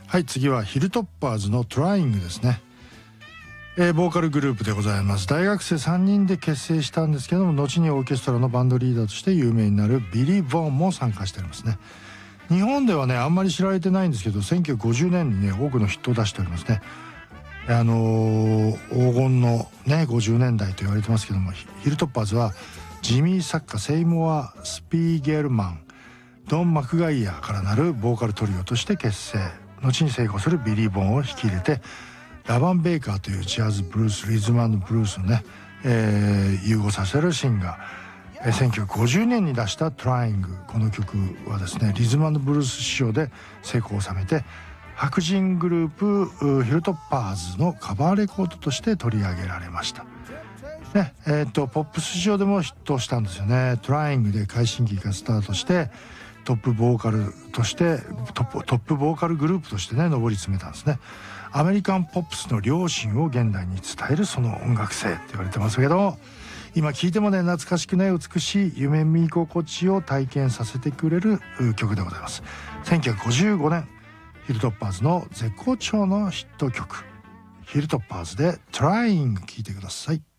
はい、次はヒルトッパーズのトライングですね。ボーカルグループでございます。大学生3人で結成したんですけども、後にオーケストラのバンドリーダーとして有名になるビリー・ボーンも参加しておりますね。日本ではねあんまり知られてないんですけど、1950年にね多くのヒットを出しておりますね。黄金のね50年代と言われてますけども、ヒルトッパーズはジミー・サッカ、セイモア・スピーゲルマン、ドン・マクガイヤーからなるボーカルトリオとして結成。後に成功するビリー・ボーンを引き入れて、ラバン・ベイカーというジャズ・ブルース、リズム&ブルースのね、融合させるシンガー、1950年に出した「トライング」、この曲はですねリズム&ブルース市場で成功を収めて、白人グループヒルトッパーズのカバーレコードとして取り上げられましたね。ポップス市場でもヒットしたんですよね。トライングで快進撃がスタートして、トップボーカルグループとしてね上り詰めたんですね。アメリカンポップスの良心を現代に伝えるその音楽性って言われてますけど、今聴いてもね懐かしくね美しい夢見心地を体験させてくれる曲でございます。1955年ヒルトッパーズの絶好調のヒット曲、ヒルトッパーズでトライング聴いてください。